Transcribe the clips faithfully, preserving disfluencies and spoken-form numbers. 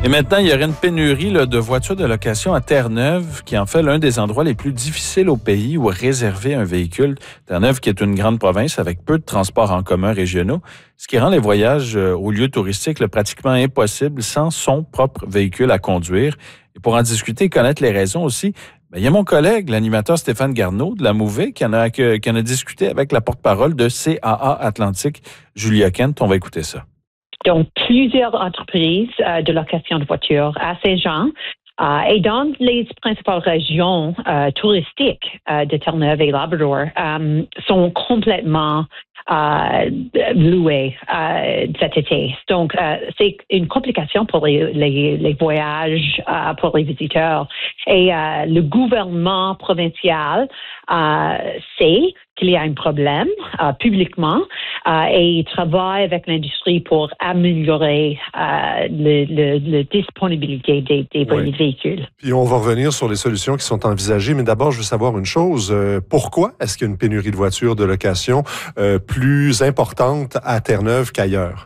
Et maintenant, il y aurait une pénurie là, de voitures de location à Terre-Neuve, qui en fait l'un des endroits les plus difficiles au pays où réserver un véhicule. Terre-Neuve, qui est une grande province avec peu de transports en commun régionaux, ce qui rend les voyages aux lieux touristiques là, pratiquement impossibles sans son propre véhicule à conduire. Et pour en discuter et connaître les raisons aussi, bien, il y a mon collègue, l'animateur Stéphane Garneau de la Mouvée, qui en a, qui en a discuté avec la porte-parole de C A A Atlantique, Julia Kent. On va écouter ça. Donc, plusieurs entreprises euh, de location de voitures à Saint-Jean euh, et dans les principales régions euh, touristiques euh, de Terre-Neuve et Labrador euh, sont complètement euh, louées euh, cet été. Donc, euh, c'est une complication pour les, les, les voyages euh, pour les visiteurs. Et euh, le gouvernement provincial euh, sait qu'il y a un problème euh, publiquement euh, et il travaille avec l'industrie pour améliorer euh, le, le, la disponibilité des, des oui. véhicules. Puis on va revenir sur les solutions qui sont envisagées, mais d'abord, je veux savoir une chose. Euh, pourquoi est-ce qu'il y a une pénurie de voitures de location euh, plus importante à Terre-Neuve qu'ailleurs?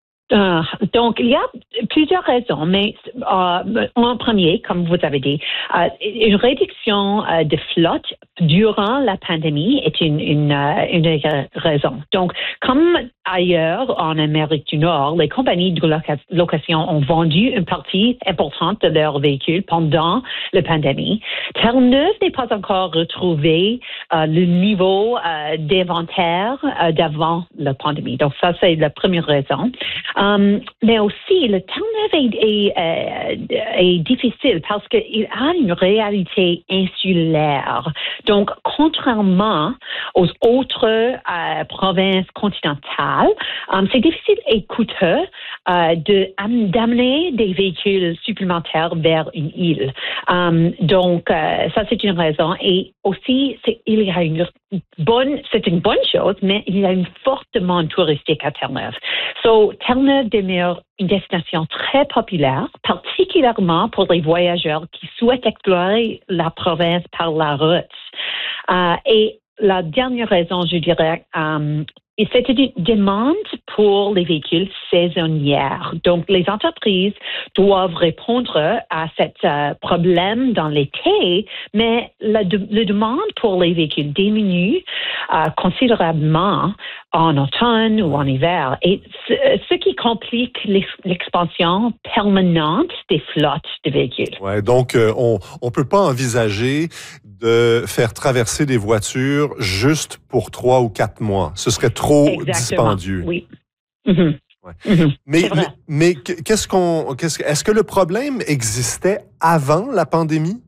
Uh, donc, il y a plusieurs raisons, mais euh, en premier, comme vous avez dit, euh, une réduction euh, de flotte durant la pandémie est une, une, euh, une raison. Donc, comme ailleurs en Amérique du Nord, les compagnies de loca- location ont vendu une partie importante de leurs véhicules pendant la pandémie. Terre-Neuve n'est pas encore retrouvé euh, le niveau euh, d'inventaire euh, d'avant la pandémie. Donc, ça, c'est la première raison. Um, mais aussi, le Terre-Neuve est, est, est, est difficile parce qu'il a une réalité insulaire. Donc, contrairement aux autres euh, provinces continentales, um, c'est difficile et coûteux euh, de, d'amener des véhicules supplémentaires vers une île. Um, donc, euh, ça, c'est une raison. Et aussi, c'est, il y a une bonne, c'est une bonne chose, mais il y a une forte demande touristique à Terre-Neuve. So, Terre-Neuve demeure une destination très populaire, particulièrement pour les voyageurs qui souhaitent explorer la province par la route. Euh, et la dernière raison, je dirais, um, c'est une demande pour les véhicules saisonnières. Donc, les entreprises doivent répondre à ce euh, problème dans l'été, mais la, de, la demande pour les véhicules diminue euh, considérablement en automne ou en hiver. Et ce, ce qui complique l'expansion permanente des flottes de véhicules. Ouais, donc, euh, on ne peut pas envisager de faire traverser des voitures juste pour trois ou quatre mois. Ce serait trop Exactement. dispendieux. Oui. Mm-hmm. Ouais. Mm-hmm. Mais, mais, mais qu'est-ce qu'on, qu'est-ce, est-ce que le problème existait avant la pandémie?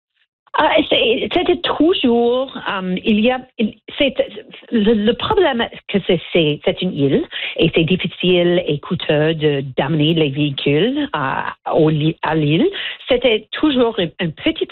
Ah, c'est, c'était toujours, um, il y a, c'est, le, le problème que c'est, c'est, c'est une île et c'est difficile et coûteux de, d'amener les véhicules à, au, à l'île. C'était toujours un petit